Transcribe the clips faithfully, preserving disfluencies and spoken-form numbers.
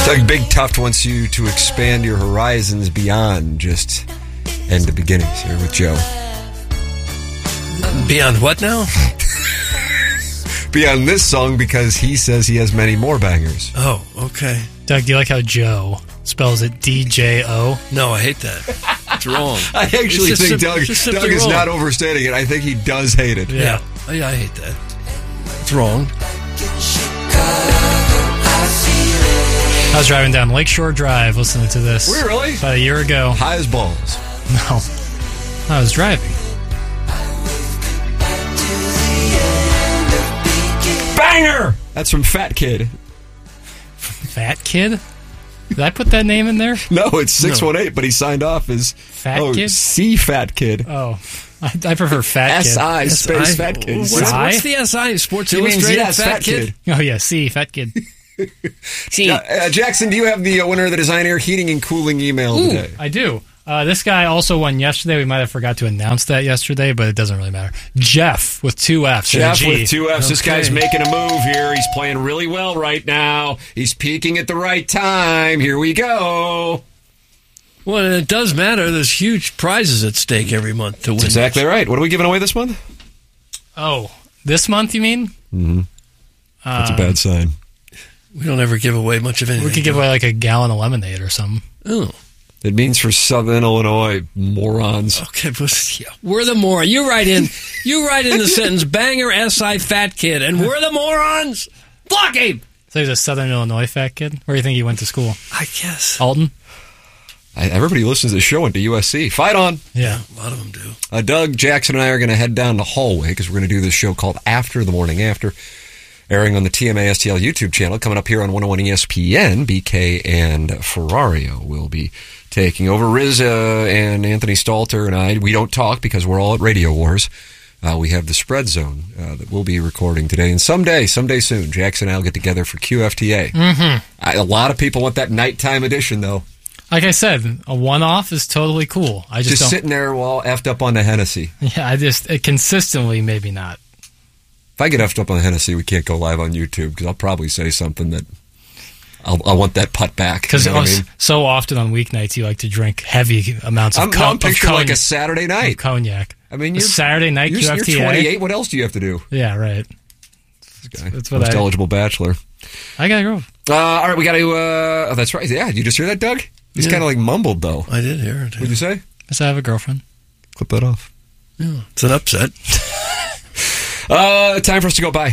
Doug, Big Tuft wants you to expand your horizons beyond just end the beginnings here with Joe. Beyond what now? Beyond this song, because he says he has many more bangers. Oh, okay. Doug, do you like how Joe spells it D J O? No, I hate that. It's wrong. I actually think sim- Doug, Doug is wrong. not overstating it. I think he does hate it. Yeah, I, I hate that. It's wrong. I was driving down Lakeshore Drive listening to this. Were you really? About a year ago. High as balls. No. I was driving. Banger! That's from Fat Kid. Fat Kid? Did I put that name in there? No, it's six one eight, no. But he signed off as Fat oh, Kid? C Fat Kid. Oh, I, I prefer Fat Kid. S I space S I Fat Kid. What's, what's the S I? Sports He means, Illustrated yes, Fat, Fat Kid? Kid. Oh, yeah, C, Fat Kid. See, uh, uh, Jackson, do you have the uh, winner of the Design Air Heating and Cooling email Ooh, today? I do. Uh, this guy also won yesterday. We might have forgot to announce that yesterday, but it doesn't really matter. Jeff with two F's. Jeff and a G. with two F's. Okay. This guy's making a move here. He's playing really well right now. He's peaking at the right time. Here we go. well, and it does matter. There's huge prizes at stake every month to win. That's exactly right. What are we giving away this month? Oh, this month, you mean? Mm-hmm. That's Uh, a bad sign. We don't ever give away much of anything. We could give away like a gallon of lemonade or something. Oh. It means for Southern Illinois, morons. Okay, but yeah, we're the morons. You write in, you write in the sentence, banger S I Fat Kid, and we're the morons. Block him. So he's a Southern Illinois fat kid? Where do you think he went to school? I guess. Alton? I, everybody who listens to the show went to U S C. Fight on. Yeah. A lot of them do. Uh, Doug, Jackson, and I are going to head down the hallway because we're going to do this show called After the Morning After, airing on the T M A S T L YouTube channel, coming up here on one oh one E S P N. B K and Ferrario will be taking over. Riz uh, and Anthony Stalter and I, we don't talk because we're all at Radio Wars. Uh, we have the Spread Zone uh, that we'll be recording today. And someday, someday soon, Jackson and I will get together for Q F T A. Mm-hmm. I, a lot of people want that nighttime edition, though. Like I said, a one-off is totally cool. I just, Just don't, sitting there all effed up on the Hennessy. Yeah, I just, it consistently, maybe not. If I get effed up on the Hennessy, we can't go live on YouTube because I'll probably say something that I'll, I want that putt back. Because you know what I mean? so often on weeknights, you like to drink heavy amounts of, I'm, co- I'm of, picturing con- like a Saturday night. of cognac. I mean, A you're Saturday night you're, Q F T A. you're twenty-eight. What else do you have to do? Yeah, right. Guy, That's what most I- eligible bachelor. I gotta go. Uh, all right, we got to. Uh, oh, that's right. Yeah, you just hear that, Doug? He's Yeah. kind of like mumbled though. I did hear it. What'd you say? Yes, I have a girlfriend. Clip that off. Yeah, it's an upset. Uh, time for us to go by.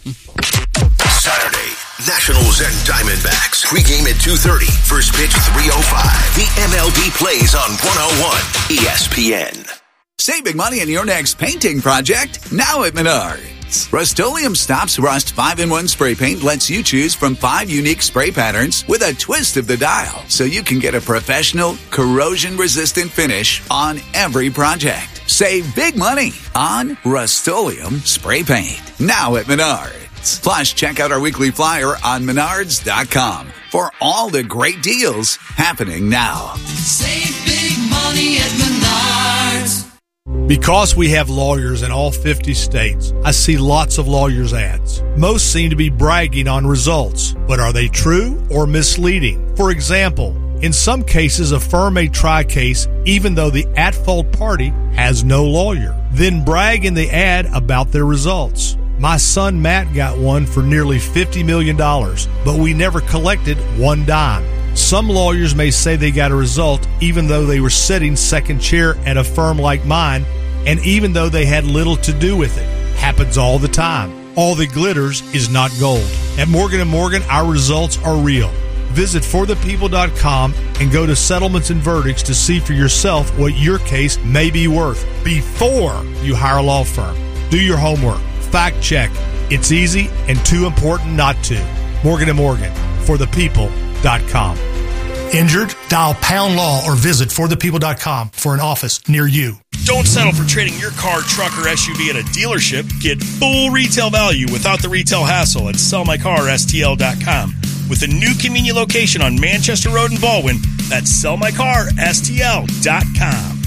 Saturday, Nationals and Diamondbacks. Pregame at two thirty. First pitch three oh five. The M L B plays on one oh one E S P N. Save big money on your next painting project now at Menards. Rust-Oleum Stops Rust five in one spray paint lets you choose from five unique spray patterns with a twist of the dial, so you can get a professional, corrosion-resistant finish on every project. Save big money on Rust-Oleum spray paint now at Menards. Plus, check out our weekly flyer on menards dot com for all the great deals happening now. Save big money at Menards. Because we have lawyers in all fifty states, I see lots of lawyers' ads. Most seem to be bragging on results, but are they true or misleading? For example, in some cases, a firm may try a case even though the at-fault party has no lawyer, then brag in the ad about their results. My son Matt got one for nearly fifty million dollars, but we never collected one dime. Some lawyers may say they got a result even though they were sitting second chair at a firm like mine, and even though they had little to do with it. Happens all the time. All that glitters is not gold. At Morgan and Morgan, our results are real. Visit for the people dot com and go to Settlements and Verdicts to see for yourself what your case may be worth before you hire a law firm. Do your homework. Fact check. It's easy and too important not to. Morgan and Morgan, for the people dot com. Injured? Dial pound law or visit for the people dot com for an office near you. Don't settle for trading your car, truck, or S U V at a dealership. Get full retail value without the retail hassle at sell my car S T L dot com. With a new convenient location on Manchester Road in Baldwin, that's sell my car S T L dot com.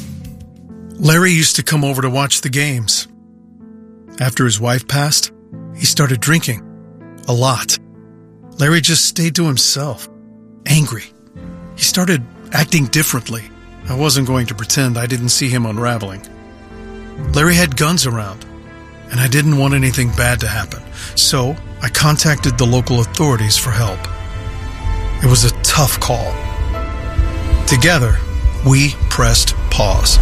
Larry used to come over to watch the games. After his wife passed, he started drinking. A lot. Larry just stayed to himself. angry. He started acting differently. I wasn't going to pretend I didn't see him unraveling. Larry had guns around, and I didn't want anything bad to happen, so I contacted the local authorities for help. It was a tough call. Together, we pressed pause.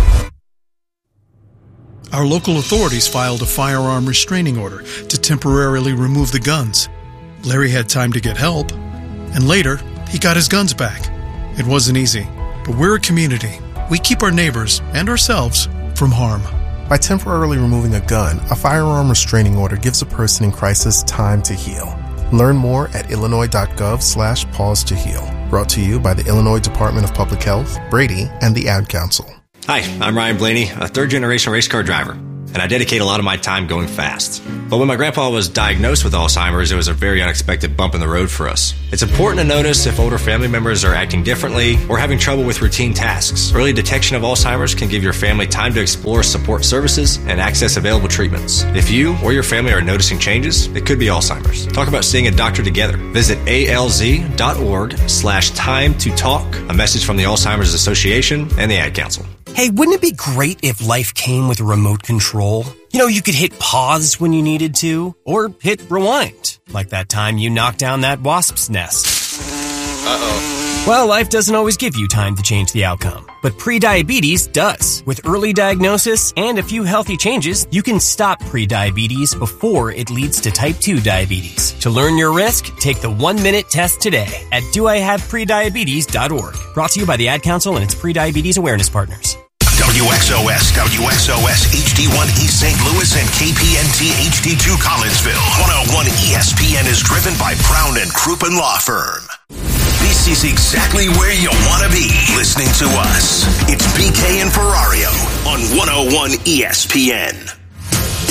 Our local authorities filed a firearm restraining order to temporarily remove the guns. Larry had time to get help, and later, he got his guns back. It wasn't easy, but we're a community. We keep our neighbors and ourselves from harm. By temporarily removing a gun, a firearm restraining order gives a person in crisis time to heal. Learn more at illinois.gov slash pause to heal. Brought to you by the Illinois Department of Public Health, Brady, and the Ad Council. Hi, I'm Ryan Blaney, a third-generation race car driver, and I dedicate a lot of my time going fast. But when my grandpa was diagnosed with Alzheimer's, it was a very unexpected bump in the road for us. It's important to notice if older family members are acting differently or having trouble with routine tasks. Early detection of Alzheimer's can give your family time to explore support services and access available treatments. If you or your family are noticing changes, it could be Alzheimer's. Talk about seeing a doctor together. Visit alz.org slash time to talk. A message from the Alzheimer's Association and the Ad Council. Hey, wouldn't it be great if life came with a remote control? You know, you could hit pause when you needed to, or hit rewind, like that time you knocked down that wasp's nest. Uh-oh. Well, life doesn't always give you time to change the outcome, but prediabetes does. With early diagnosis and a few healthy changes, you can stop prediabetes before it leads to type two diabetes. To learn your risk, take the one-minute test today at do I have prediabetes dot org. Brought to you by the Ad Council and its prediabetes awareness partners. W X O S, W X O S H D one East Saint Louis and K P N T H D two Collinsville. one oh one E S P N is driven by Brown and Crouppen Law Firm. This is exactly where you want to be listening to us. It's B K and Ferrario on one oh one E S P N.